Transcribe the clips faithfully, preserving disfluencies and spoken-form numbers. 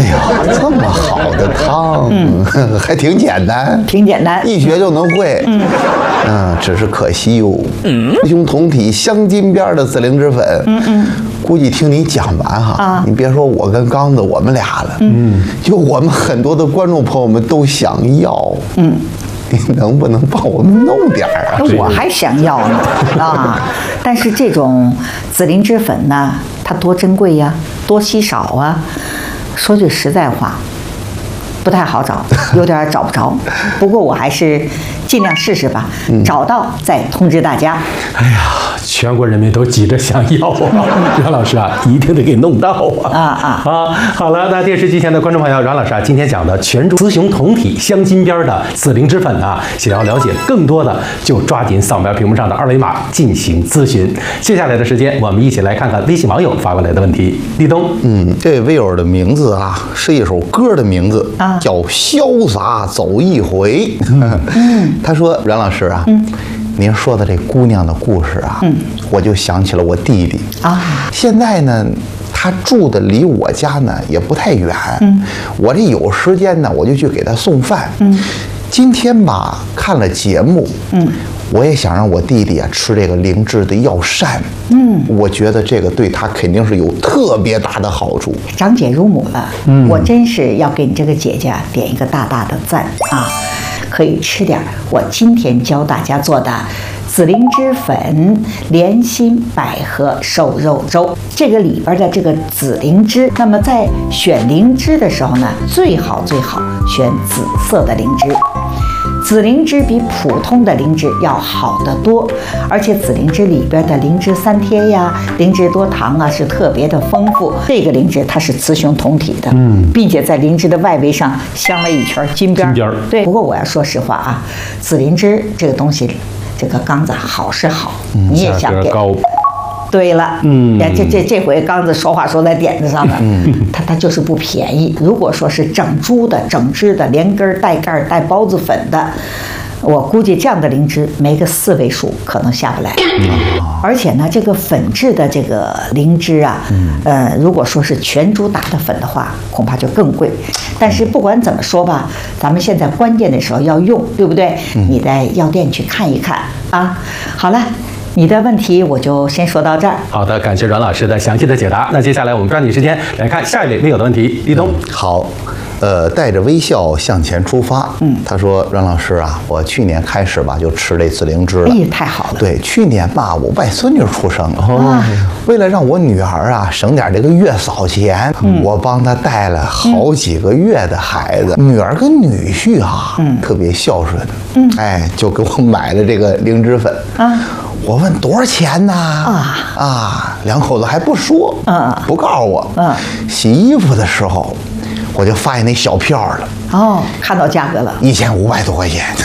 呀，这么好的汤，嗯，还挺简单， 挺简单， 一学就能会。嗯，嗯，只是可惜哟，嗯，雌雄同体镶金边的紫灵芝粉，嗯嗯，估计听你讲完哈，啊，你别说我跟刚子我们俩了，嗯，就我们很多的观众朋友们都想要，嗯。你能不能帮我们弄点儿啊？ 我还想要呢啊！但是这种紫灵芝粉呢，它多珍贵呀，多稀少啊！说句实在话，不太好找，有点找不着。不过我还是尽量试试吧，找到再通知大家。 哎呀，全国人民都急着想要啊！阮老师啊，一定得给弄到啊！ 啊啊啊！好了，那电视机前的观众朋友，阮老师啊，今天讲的全株雌雄同体镶金边的紫灵芝粉啊，想要了解更多的，就抓紧扫描屏幕上的二维码进行咨询。接下来的时间，我们一起来看看微信网友发过来的问题。立冬， 嗯，这位微友的名字啊，是一首歌的名字，啊、叫《潇洒走一回》。嗯，他说：“阮老师啊。”嗯，您说的这姑娘的故事啊，嗯，我就想起了我弟弟啊。现在呢，他住的离我家呢也不太远，嗯，我这有时间呢，我就去给他送饭。嗯，今天吧看了节目，嗯，我也想让我弟弟啊吃这个灵芝的药膳，嗯，我觉得这个对他肯定是有特别大的好处。 长姐如母了，嗯，我真是要给你这个姐姐点一个大大的赞啊！可以吃点我今天教大家做的紫灵芝粉莲心百合瘦肉粥。这个里边的这个紫灵芝，那么在选灵芝的时候呢，最好最好选紫色的灵芝。紫灵芝比普通的灵芝要好得多，而且紫灵芝里边的灵芝三萜呀、灵芝多糖啊是特别的丰富。这个灵芝它是雌雄同体的，嗯，并且在灵芝的外围上镶了一圈金边。金边对。不过我要说实话啊，紫灵芝这个东西，这个刚子好是好，嗯、你也想给。高对了，嗯，这这这回刚子说话说在点子上了，嗯，它它就是不便宜。如果说是整株的、整枝的、连根带盖带孢子粉的，我估计这样的灵芝没个四位数可能下不来。嗯、而且呢，这个粉质的这个灵芝啊，嗯、呃，如果说是全株打的粉的话，恐怕就更贵。但是不管怎么说吧，咱们现在关键的时候要用，对不对？嗯、你在药店去看一看啊。好了。你的问题我就先说到这儿。 好的，感谢阮老师的详细的解答。那接下来我们抓紧时间来看下一位微友的问题。立冬、 嗯，好，呃，带着微笑向前出发。嗯，他说：“阮老师啊，我去年开始吧就吃这紫灵芝了。 哎呀，太好了。 对，去年吧我外孙女出生了，哦，为了让我女儿啊省点这个月嫂钱，嗯、我帮她带了好几个月的孩子。嗯、女儿跟女婿啊，嗯，特别孝顺，嗯，哎，就给我买了这个灵芝粉啊。”我问多少钱呢？啊啊，两口子还不说，嗯，不告诉我。嗯，洗衣服的时候，我就发现那小票了。 哦，看到价格了， 一千五百多块钱。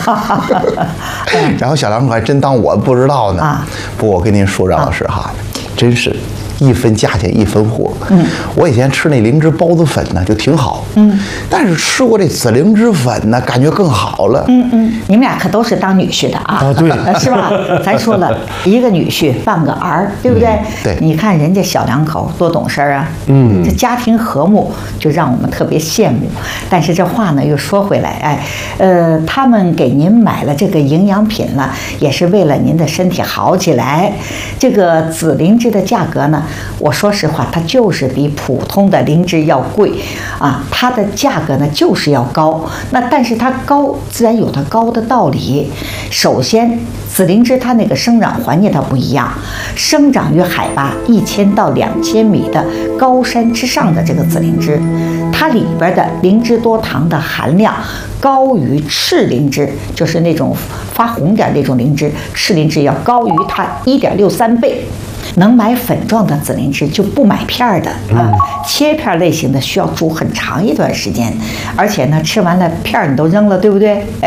然后小两口还真当我不知道呢。啊，不过我跟您说，阮老师哈，真是。一分价钱一分货。嗯，我以前吃那灵芝孢子粉呢，就挺好。嗯，但是吃过这紫灵芝粉呢，感觉更好了。 嗯嗯，你们俩可都是当女婿的啊？ 啊，对， 是吧？咱说了一个女婿半个儿，对不对？ 嗯、对。 你看人家小两口多懂事啊。嗯，这家庭和睦就让我们特别羡慕。但是这话呢又说回来，哎，呃，他们给您买了这个营养品了，也是为了您的身体好起来。这个紫灵芝的价格呢？我说实话，它就是比普通的灵芝要贵啊，它的价格呢就是要高。那但是它高，自然有它高的道理。首先，紫灵芝它那个生长环境它不一样，生长于海拔一千到两千米的高山之上的这个紫灵芝，它里边的灵芝多糖的含量高于赤灵芝，就是那种发红点那种灵芝，赤灵芝要高于它一点六三倍。能买粉状的紫灵芝就不买片儿的啊，切片类型的需要煮很长一段时间，而且呢，吃完了片儿你都扔了，对不对？